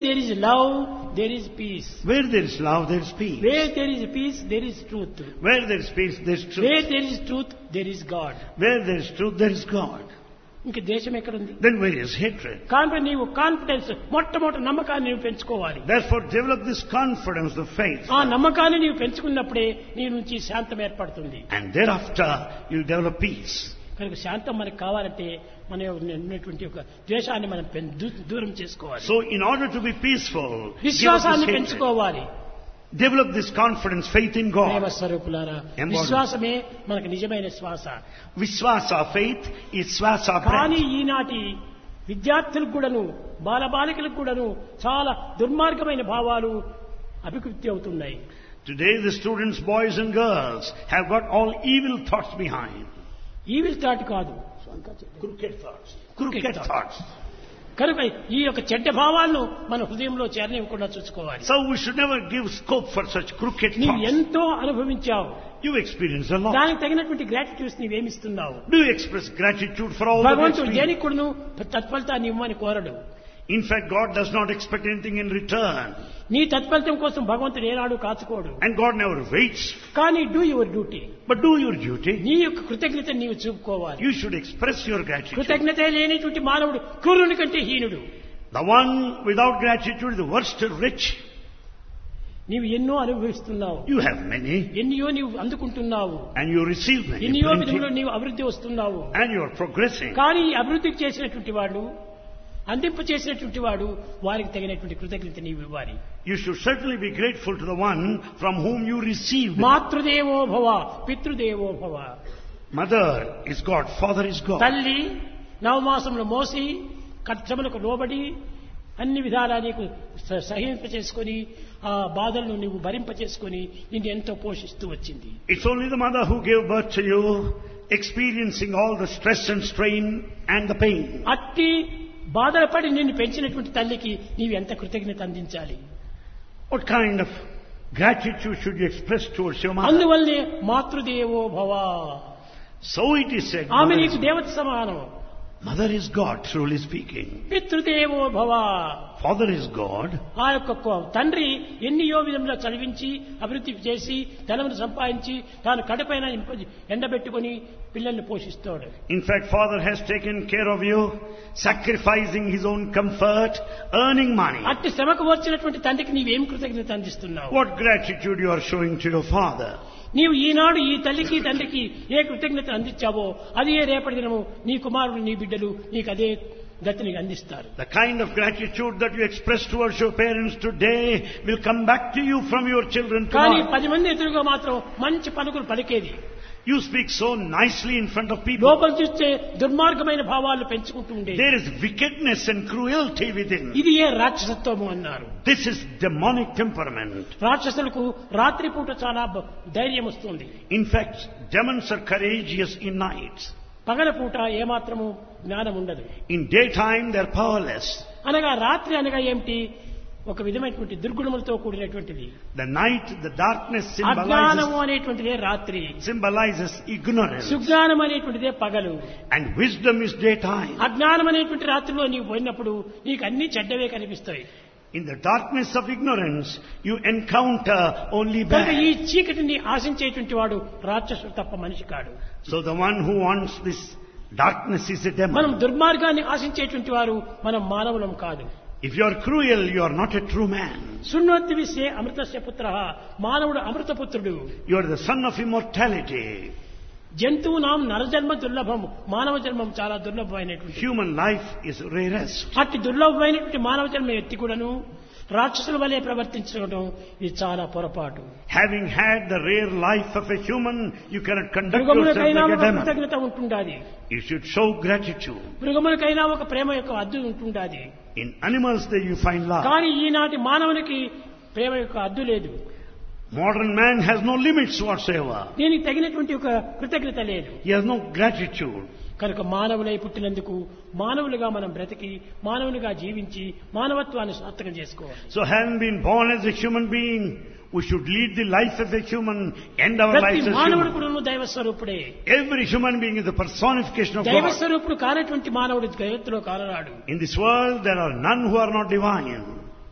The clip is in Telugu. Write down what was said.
there is love, there is peace. Where there is love, there is peace. Where there is peace, there is truth. Where there is peace, there is truth. Where there is truth, there is God. Where there is truth, there is God. ఇంక దేశం ఎక్కడుంది? Then where is hatred? కాబట్టి నీవు కాన్ఫిడెన్స్ మొట్టమొదటి నమ్మకాన్ని నీవు పెంచుకోవాలి. Therefore develop this confidence, the faith. ఆ నమ్మకాన్ని నీవు పెంచుకున్నప్పుడే నీ నుంచి శాంతం ఏర్పడుతుంది. And thereafter you'll develop peace. కనుక శాంతం మనకు కావాలంటే మన ఉన్నటువంటి ఒక ద్వేషాన్ని మనం దూరం చేసుకోవాలి. So in order to be peaceful, విశ్వాసాన్ని పెంచుకోవాలి. Develop this confidence, faith in God. ప్రేమ స్వరూపులారా, విశ్వాసమే మనకు నిజమైన శ్వాస. Vishwasa, faith is swasa breath. కానీ ఈనాటి విద్యార్థులకు కూడాను బాలబాలికలకు కూడాను చాలా దుర్మార్గమైన భావాలు అభివృద్ధి అవుతున్నాయి. Today the students, boys and girls, have got all evil thoughts behind. Evil thought కాదు, Crooked thoughts. Crooked thoughts. కనుక ఈ యొక్క చెడ్డ భావాలను మన హృదయంలో చేరనివ్వకుండా చూసుకోవాలి. So we should never give scope for such crooked నీవు thoughts. ఎంతో అనుభవించావు, You experience a lot. దానికి తగినటువంటి gratitudes నీవేమిస్తున్నావు? Do you express gratitude for all that భగవంతుడు experience? దేనికి కూడాను తత్ఫలితాన్ని ఇవ్వమని కోరడు. In fact, God does not expect anything in return. నీ తత్ఫలితం కోసం భగవంతుడు ఏనాడు కాచుకోడు. And God never waits. కానీ do your duty. But do your duty. నీ యొక్క కృతజ్ఞత నీవు చూపుకోవాలి. You should express your gratitude. కృతజ్ఞత లేనిటువంటి మానవుడు క్రూరుని కంటే హీనుడు. The one without gratitude is the worst rich. నీవు ఎన్నో అనుభవిస్తున్నావు, You have many. ఎన్నో నీవు అందుకుంటున్నావు, And you receive many. ఎన్నో Plenty. విధంలో నీవు అభివృద్ధి వస్తున్నావు. And you are progressing. కానీ ఈ అభివృద్ధి చేసినటువంటి వాడు, అందింపు చేసినటువంటి వాడు, వారికి తగినటువంటి కృతజ్ఞత నీవు ఇవ్వాలి. You should certainly be grateful to the one from whom you received. మాతృదేవో భవ, పితృదేవో భవ. Mother is God, father is God. తల్లి నవమాసములు మోసి కష్టములకు లోబడి అన్ని విధాలా నీకు సహింప చేసుకుని ఆ బాధలను నీవు భరింప చేసుకుని నిన్ను ఎంతో పోషిస్తూ వచ్చింది. It's only the mother who gave birth to you, experiencing all the stress and strain and the pain. అట్టి బాధలు పడి నిన్ను పెంచినటువంటి తల్లికి నీవు ఎంత కృతజ్ఞత అందించాలి? What kind of gratitude should you express towards your mother? అందువల్లే మాతృదేవో భవ. So it is said, ఆమె mother నీకు is, దేవత సమానం. mother is God, truly speaking. పితృదేవో భవ. Father is God. ఆ యొక్క తండ్రి ఎన్నియో విధంగా చదివించి అభివృద్ధి చేసి ధనమును సంపాదించి తాను కడపైన ఎండబెట్టుకుని పిల్లల్ని పోషిస్తాడు. In fact, father has taken care of you, sacrificing his own comfort, earning money. అట్టి శ్రమకు వచ్చినటువంటి తండ్రికి నీవేం కృతజ్ఞత అందిస్తున్నావు? What gratitude you are showing to your father. నీవు ఈనాడు ఈ తల్లికి తండ్రికి ఏ కృతజ్ఞత అందించావో అది ఏ రేపటి దినము నీ కుమారుడు నీ బిడ్డలు నీకు అదే గతిని అందిస్తారు. The kind of gratitude that you express towards your parents today will come back to you from your children కానీ tomorrow. 10 మంది ఎదురుగా మాత్రం మంచి పలుకులు పలికేది. You speak so nicely in front of people. లోపల చూస్తే దుర్మార్గమైన భావాలు పెంచుకుంటూ ఉండేది. There is wickedness and cruelty within. ఇది ఏ రాక్షసత్వము అన్నారు. This is demonic temperament. రాక్షసులకు రాత్రిపూట చాలా ధైర్యం వస్తుంది. In fact, demons are courageous in nights. పగలపూట ఏమాత్రము జ్ఞానం ఉండదు. In daytime, they are powerless. అనగా రాత్రి అనగా ఏమిటి? ఒక విధమైనటువంటి దుర్గుణములతో కూడినటువంటిది. The night, the darkness అజ్ఞానము అనేటువంటిదే రాత్రి, symbolizes ignorance. సుజ్ఞానం అనేటువంటిదే పగలు. And wisdom is daytime. అజ్ఞానం అనేటువంటి రాత్రిలో నీవు పోయినప్పుడు నీకు అన్ని చెడ్డవే కనిపిస్తాయి. In the darkness of ignorance, you encounter only కనుక ఈ bad. చీకటిని ఆశించేటువంటి వాడు రాక్షసుడు తప్ప మనిషి కాడు. So the one who wants this darkness is a మనం demon. దుర్మార్గాన్ని ఆశించేటువంటి వారు మనం మానవులం కాదు. If you are cruel, you are not a true man. శృణ్వతి విశ్వే అమృతస్య పుత్రః, మానవుడు అమృతపుత్రుడు. You are the son of immortality. జంతువునాం నరజన్మ దుర్లభం, మానవ జన్మం చాలా దుర్లభమైనటువంటి. Human life is rarest. అట్టి దుర్లభమైనటువంటి మానవ జన్మ ఎత్తి కూడాను రాక్షసుల వలె ప్రవర్తించడం ఇది చాలా పొరపాటు. Having had the rare life of a human, you cannot conduct yourself మృగములకైనా like a ఒక demon. కృతజ్ఞత ఉంటుండాలి. You should show gratitude. మృగములకైనా ఒక ప్రేమ యొక్క హద్దు ఉంటుండాలి. In animals, there you find love. కానీ ఈనాటి మానవునికి ప్రేమ యొక్క హద్దు లేదు. Modern man has no limits whatsoever. దీనికి తగినటువంటి ఒక కృతజ్ఞత లేదు. He has no gratitude. కనుక మానవులై పుట్టినందుకు మానవులుగా మనం బ్రతికి మానవులుగా జీవించి మానవత్వాన్ని సార్థకం చేసుకోవాలి. So having been born as a human being, we should lead the life of a human, end our ప్రతి lives as మానవుడు human. కూడా దైవ స్వరూపుడే. Every human being is the personification of దైవ God. స్వరూపుడు కానటువంటి మానవుడు జగత్తులో కానరాడు. In this world, there are none who are not divine.